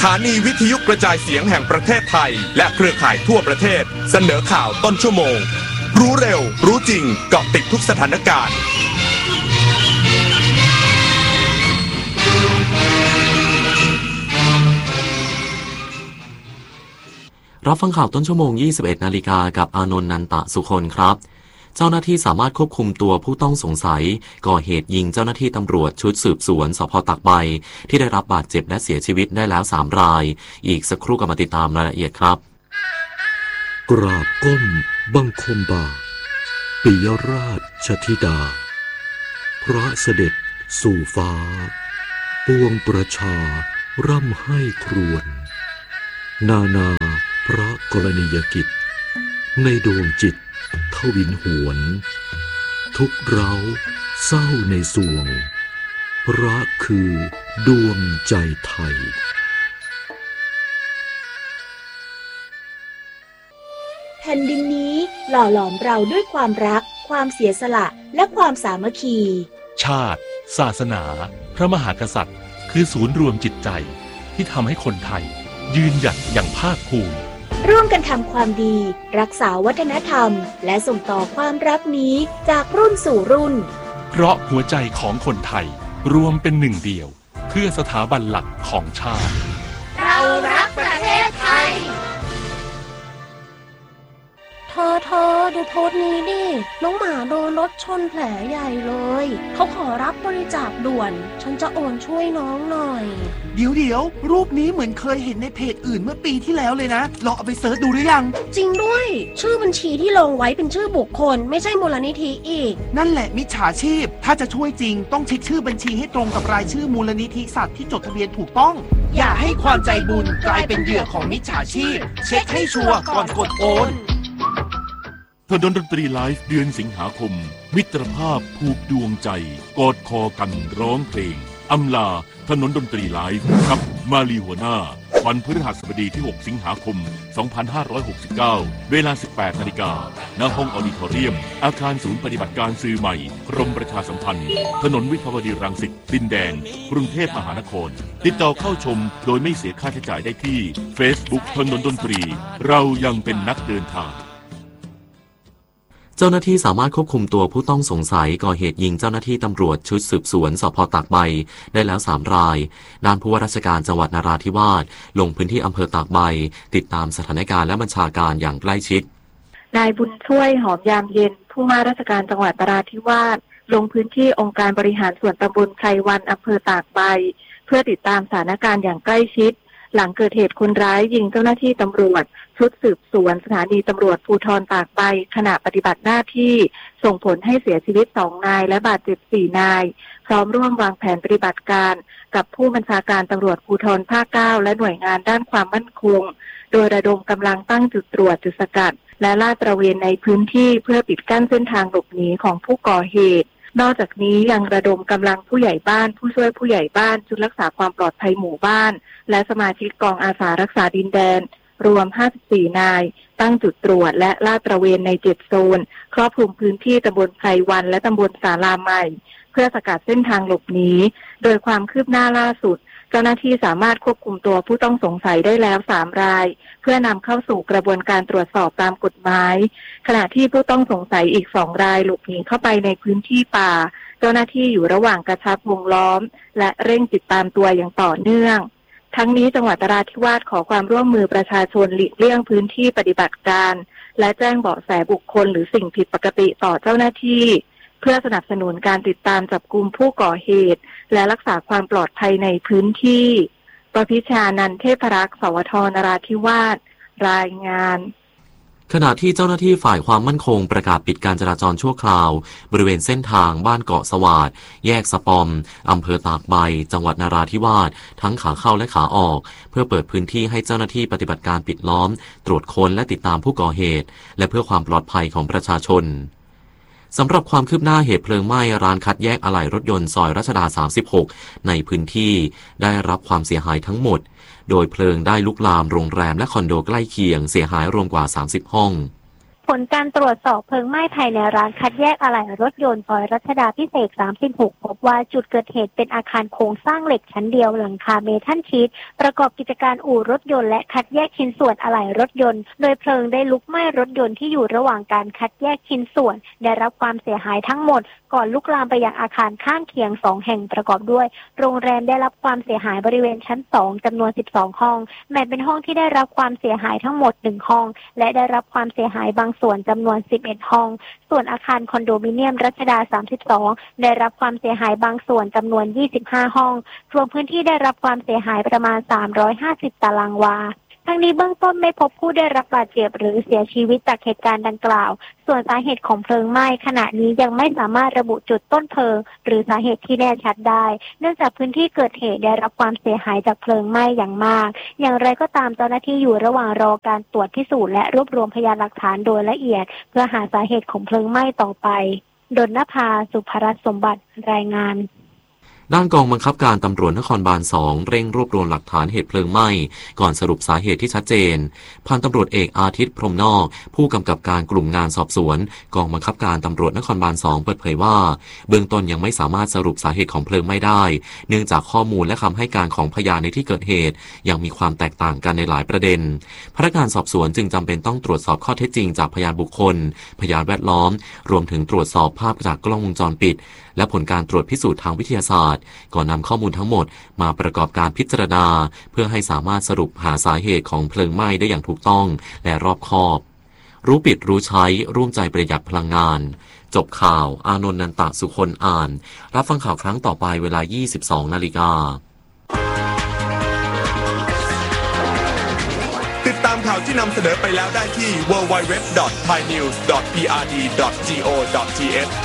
ถานีวิทยุกระจายเสียงแห่งประเทศไทยและเครือข่ายทั่วประเทศเสนอข่าวต้นชั่วโมงรู้เร็วรู้จริงเกาะติดทุกสถานการณ์รับฟังข่าวต้นชั่วโมง 21 นาฬิกากับอานนท์ นันตะสุคนครับเจ้าหน้าที่สามารถควบคุมตัวผู้ต้องสงสัยก่อเหตุยิงเจ้าหน้าที่ตำรวจชุดสืบสวนสภ.ตากใบที่ได้รับบาดเจ็บและเสียชีวิตได้แล้ว3รายอีกสักครู่ก็มาติดตามรายละเอียดครับกราบก้มบังคมบาทปิยราชธิดาพระเสด็จสู่ฟ้าปวงประชาร่ำให้ครวญนานาพระกรณียกิจในดวงจิตทวินหวนทุกเราเศร้าในสวงพระคือดวงใจไทยแผ่นดินนี้หล่อหลอมเราด้วยความรักความเสียสละและความสามัคคีชาติศาสนาพระมหากษัตริย์คือศูนย์รวมจิตใจที่ทำให้คนไทยยืนหยัดอย่างภาคภูมิร่วมกันทำความดีรักษาวัฒนธรรมและส่งต่อความรักนี้จากรุ่นสู่รุ่นเพราะหัวใจของคนไทยรวมเป็นหนึ่งเดียวเพื่อสถาบันหลักของชาติเรารักประเทศไทยเธอดูโพสต์นี้ดิน้องหมาโดนรถชนแผลใหญ่เลยเขาขอรับบริจาคด่วนฉันจะโอนช่วยน้องหน่อยเดี๋ยวรูปนี้เหมือนเคยเห็นในเพจอื่นเมื่อปีที่แล้วเลยนะลองเอาไปเสิร์ชดูหรือยังจริงด้วยชื่อบัญชีที่ลงไว้เป็นชื่อบุคคลไม่ใช่มูลนิธิอีกนั่นแหละมิจฉาชีพถ้าจะช่วยจริงต้องเช็คชื่อบัญชีให้ตรงกับรายชื่อมูลนิธิสัตว์ที่จดทะเบียนถูกต้องอย่าให้ความใจบุญกลายเป็นเหยื่อของมิจฉาชีพเช็คให้ชัวร์ก่อนกดโอนถนนดนตรีไลฟ์เดือนสิงหาคมมิตรภาพผูกดวงใจกอดคอกันร้องเพลงอำลาถนนดนตรีไลฟ์กับมาลีหัวหน้าวันพฤหัสบดีที่6สิงหาคม2569เวลา 18 นาฬิกาณห้องออดิทอเรียมอาคารศูนย์ปฏิบัติการสื่อใหม่กรมประชาสัมพันธ์ถนนวิภาวดีรังสิตดินแดงกรุงเทพมหานครติดต่อเข้าชมโดยไม่เสียค่าใช้จ่ายได้ที่ Facebook ถนนดนตรีเรายังเป็นนักเดินทางเจ้าหน้าที่สามารถควบคุมตัวผู้ต้องสงสัยก่อเหตุยิงเจ้าหน้าที่ตำรวจชุดสืบสวนสภ.ตากใบได้แล้ว3รายด้านผู้ว่าราชการจังหวัดนราธิวาสลงพื้นที่อำเภอตากใบติดตามสถานการณ์และบัญชาการอย่างใกล้ชิดนายบุญช่วยหอมยามเย็นผู้ว่าราชการจังหวัดนราธิวาสลงพื้นที่องค์การบริหารส่วนตำบลไพรวันอำเภอตากใบเพื่อติดตามสถานการณ์อย่างใกล้ชิดหลังเกิดเหตุคนร้ายยิงเจ้าหน้าที่ตำรวจชุดสืบสวนสถานีตำรวจภูธรตากใบขณะปฏิบัติหน้าที่ส่งผลให้เสียชีวิต2นายและบาดเจ็บ4นายพร้อมร่วมวางแผนปฏิบัติการกับผู้บัญชาการตำรวจภูธรภาค9และหน่วยงานด้านความมั่นคงโดยระดมกำลังตั้งจุดตรวจจุดสกัดและลาดตระเวนในพื้นที่เพื่อปิดกั้นเส้นทางหลบหนีของผู้ก่อเหตุนอกจากนี้ยังระดมกำลังผู้ใหญ่บ้านผู้ช่วยผู้ใหญ่บ้านชุดรักษาความปลอดภัยหมู่บ้านและสมาชิกกองอาสารักษาดินแดนรวม54นายตั้งจุดตรวจและลาดตระเวนใน7โซนครอบคลุมพื้นที่ตำบลไพรวันและตำบลศาลาใหม่เพื่อสกัดเส้นทางหลบหนีโดยความคืบหน้าล่าสุดเจ้าหน้าที่สามารถควบคุมตัวผู้ต้องสงสัยได้แล้ว3รายเพื่อนำเข้าสู่กระบวนการตรวจสอบตามกฎหมายขณะที่ผู้ต้องสงสัยอีก2รายหลบหนีเข้าไปในพื้นที่ป่าเจ้าหน้าที่อยู่ระหว่างกระชับวงล้อมและเร่งติดตามตัวอย่างต่อเนื่องทั้งนี้จังหวัดนราธิวาสขอความร่วมมือประชาชนหลีกเลี่ยงพื้นที่ปฏิบัติการและแจ้งเบาะแสบุคคลหรือสิ่งผิดปกติต่อเจ้าหน้าที่เพื่อสนับสนุนการติดตามจับกุมผู้ก่อเหตุและรักษาความปลอดภัยในพื้นที่ประพิชานันท์เทพรักษ์สวทนราธิวาสรายงานขณะที่เจ้าหน้าที่ฝ่ายความมั่นคงประกาศปิดการจราจรชั่วคราวบริเวณเส้นทางบ้านเกาะสวาดแยกสปอมอำเภอตากใบจังหวัดนราธิวาสทั้งขาเข้าและขาออกเพื่อเปิดพื้นที่ให้เจ้าหน้าที่ปฏิบัติการปิดล้อมตรวจค้นและติดตามผู้ก่อเหตุและเพื่อความปลอดภัยของประชาชนสำหรับความคืบหน้าเหตุเพลิงไหม้ร้านคัดแยกอะไหล่รถยนต์ซอยรัชดา36ในพื้นที่ได้รับความเสียหายทั้งหมดโดยเพลิงได้ลุกลามโรงแรมและคอนโดใกล้เคียงเสียหายรวมกว่า30ห้องผลการตรวจสอบเพลิงไหม้ภายในร้านคัดแยกอะไหล่รถยนต์ซอยรัชดาภิเษก 36 พบว่าจุดเกิดเหตุเป็นอาคารโครงสร้างเหล็กชั้นเดียวหลังคาเมทัลชีทประกอบกิจการอู่รถยนต์และคัดแยกชิ้นส่วนอะไหล่รถยนต์โดยเพลิงได้ลุกไหม้รถยนต์ที่อยู่ระหว่างการคัดแยกชิ้นส่วนได้รับความเสียหายทั้งหมดก่อนลุกลามไปยังอาคารข้างเคียง2แห่งประกอบด้วยโรงแรมได้รับความเสียหายบริเวณชั้น2จำนวน12ห้องแบ่งเป็นห้องที่ได้รับความเสียหายทั้งหมด1ห้องและได้รับความเสียหายบางส่วนจำนวน11ห้องส่วนอาคารคอนโดมิเนียมรัชดา32ได้รับความเสียหายบางส่วนจำนวน25ห้องรวมพื้นที่ได้รับความเสียหายประมาณ350ตารางวาทั้งนี้เบื้องต้นไม่พบผู้ได้รับบาดเจ็บหรือเสียชีวิตจากเหตุการณ์ดังกล่าวส่วนสาเหตุของเพลิงไหม้ขณะนี้ยังไม่สามารถระบุจุดต้นเพลิงหรือสาเหตุที่แน่ชัดได้เนื่องจากพื้นที่เกิดเหตุได้รับความเสียหายจากเพลิงไหม้อย่างมากอย่างไรก็ตามเจ้าหน้าที่อยู่ระหว่างรอการตรวจพิสูจน์และรวบรวมพยานหลักฐานโดยละเอียดเพื่อหาสาเหตุของเพลิงไหม้ต่อไปดลนภา สุภรัตน์สมบัติรายงานด้านกองบังคับการตำรวจนครบาล2เร่งรวบรวมหลักฐานเหตุเพลิงไหม้ก่อนสรุปสาเหตุที่ชัดเจนพันตำรวจเอกอาทิตย์พรหมนอกผู้กำกับการกลุ่มงานสอบสวนกองบังคับการตำรวจนครบาล2เปิดเผยว่าเบื้องต้นยังไม่สามารถสรุปสาเหตุของเพลิงไหม้ได้เนื่องจากข้อมูลและคำให้การของพยานในที่เกิดเหตุยังมีความแตกต่างกันในหลายประเด็นพนักงานสอบสวนจึงจำเป็นต้องตรวจสอบข้อเท็จจริงจากพยานบุคคลพยานแวดล้อมรวมถึงตรวจสอบภาพจากกล้องวงจรปิดและผลการตรวจพิสูจน์ทางวิทยาศาสตร์ก่อนนำข้อมูลทั้งหมดมาประกอบการพิจารณาเพื่อให้สามารถสรุปหาสาเหตุของเพลิงไหม้ได้อย่างถูกต้องและรอบคอบรู้ปิดรู้ใช้ร่วมใจประหยัดพลังงานจบข่าวอานนท์ นันตะสุคนอ่านรับฟังข่าวครั้งต่อไปเวลา 22:00 น. ติดตามข่าวที่นำเสนอไปแล้วได้ที่ www.thainews.prd.go.th